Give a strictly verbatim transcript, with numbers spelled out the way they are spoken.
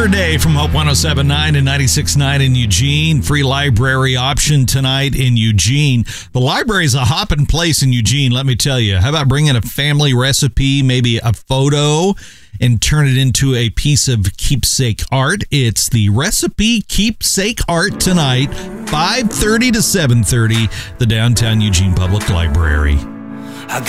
Saturday from Hope one oh seven point nine and ninety-six point nine in Eugene. Free library option tonight in Eugene. The library is a hopping place in Eugene, let me tell you. How about bringing a family recipe, maybe a photo, and turn it into a piece of keepsake art? It's the Recipe Keepsake Art tonight, five thirty to seven thirty, the Downtown Eugene Public Library.